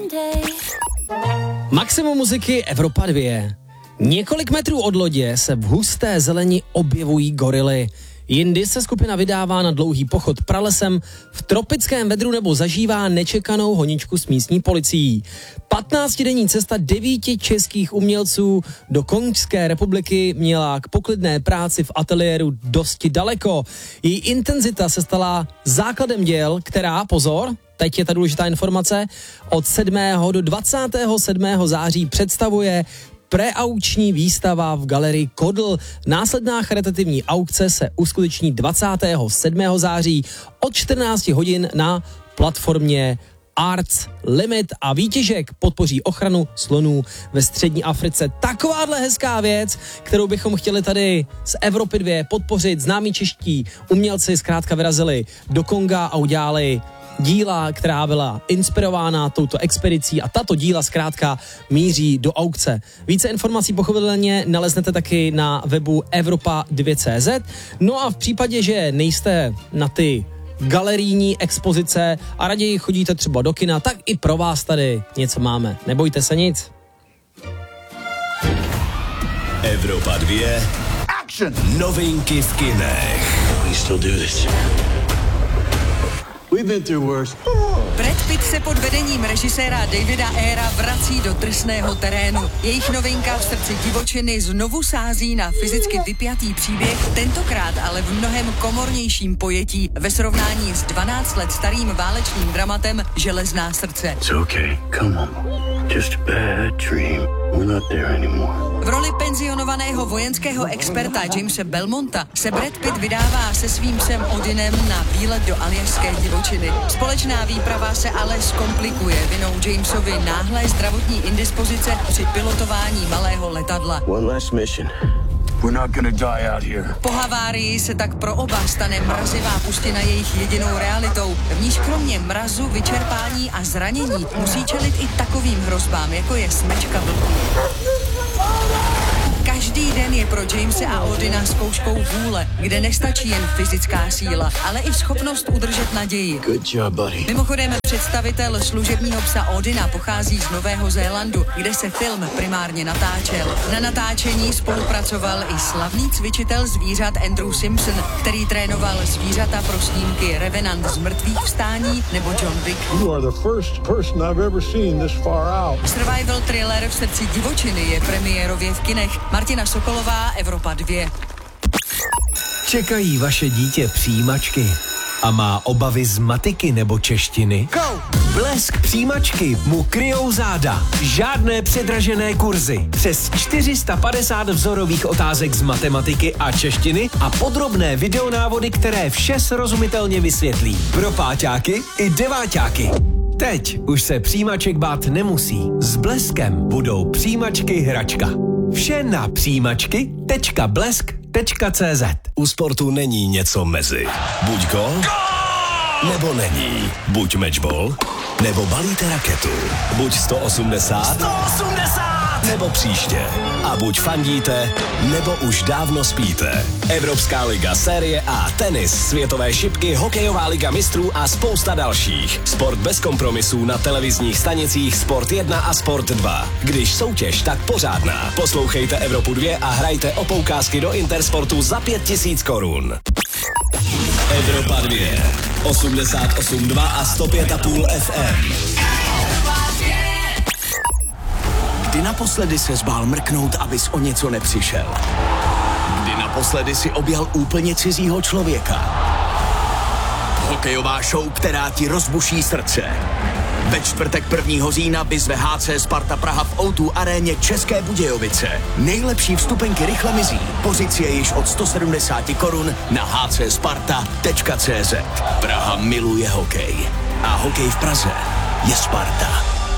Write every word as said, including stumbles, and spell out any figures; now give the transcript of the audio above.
Maximum muziky Evropa dva. Několik metrů od lodě se v husté zeleni objevují gorily. Jindy se skupina vydává na dlouhý pochod pralesem, v tropickém vedru nebo zažívá nečekanou honičku s místní policií. patnáctidenní cesta devíti českých umělců do Konžské republiky měla k poklidné práci v ateliéru dosti daleko. Její intenzita se stala základem děl, která, pozor, teď je ta důležitá informace, od sedmého do dvacátého sedmého září představuje preaukční výstava v galerii Kodl. Následná charitativní aukce se uskuteční dvacátého sedmého září od čtrnáct hodin na platformě Arts Limit a výtěžek podpoří ochranu slonů ve střední Africe. Takováhle hezká věc, kterou bychom chtěli tady z Evropy dva podpořit. Známí čeští umělci zkrátka vyrazili do Konga a udělali díla, která byla inspirována touto expedicí a tato díla zkrátka míří do aukce. Více informací pochopitelně naleznete taky na webu Evropa dva tečka cé zet. No a v případě, že nejste na ty galerijní expozice a raději chodíte třeba do kina, tak i pro vás tady něco máme. Nebojte se nic. Evropa dva. Action! Novinky v kinech. We still do this. We've been through worse. Brad Pitt se pod vedením režiséra Davida Ayera vrací do drsného terénu. Jejich novinka V srdci divočiny znovu sází na fyzicky vypjatý příběh, tentokrát ale v mnohem komornějším pojetí ve srovnání s dvanáct let starým válečným dramatem Železná srdce. It's okay. Come on. Just a bad dream. We're not there anymore. V roli penzionovaného vojenského experta Jamese Belmonta se Brad Pitt vydává se svým psem Odinem na výlet do aljašské divočiny. Společná výprava se ale zkomplikuje vinou Jamesovi náhlé zdravotní indispozice při pilotování malého letadla. One last mission. We're not gonna die out here. Po havárii se tak pro oba stane mrazivá pustina jejich jedinou realitou. V níž kromě mrazu, vyčerpání a zranění musí čelit i takovým hrozbám, jako je smečka vlků. Každý den je pro Jamese a Odina zkouškou vůle, kde nestačí jen fyzická síla, ale i schopnost udržet naději. Good job, buddy. Mimochodem, představitel služebního psa Odina pochází z Nového Zélandu, kde se film primárně natáčel. Na natáčení spolupracoval i slavný cvičitel zvířat Andrew Simpson, který trénoval zvířata pro snímky Revenant z mrtvých vstání nebo John Wick. You are the first person I've ever seen this far out. Survival thriller V srdci divočiny je premiérově v kinech. Martina Sokolová, Evropa dva. Čekají vaše dítě přijímačky a má obavy z matiky nebo češtiny? Go! Blesk přijímačky mu kryjou záda. Žádné předražené kurzy. Přes čtyři sta padesát vzorových otázek z matematiky a češtiny a podrobné videonávody, které vše srozumitelně vysvětlí. Pro páťáky i deváťáky. Teď už se přijímaček bát nemusí. S Bleskem budou přijímačky hračka. Vše na přijímačky tečka blesk tečka cé zet. U sportu není něco mezi. Buď gol, nebo není. Buď matchball, nebo balíte raketu. Buď sto osmdesát, sto osmdesát, nebo příště. A buď fandíte, nebo už dávno spíte. Evropská liga, série A, tenis, světové šipky, hokejová liga mistrů a spousta dalších. Sport bez kompromisů na televizních stanicích Sport jedna a Sport dva. Když soutěž, tak pořádná. Poslouchejte Evropu dva a hrajte o poukázky do Intersportu za pět tisíc korun. Evropa dva, osmdesát osm dva a sto pět a půl F M. Kdy naposledy se zbál mrknout, abys o něco nepřišel? Kdy naposledy si objal úplně cizího člověka? Hokejová show, která ti rozbuší srdce. Ve čtvrtek prvního října vyzve H C Sparta Praha v O dva aréně České Budějovice. Nejlepší vstupenky rychle mizí. Pozice je již od sto sedmdesát korun na h c sparta tečka cé zet. Praha miluje hokej. A hokej v Praze je Sparta.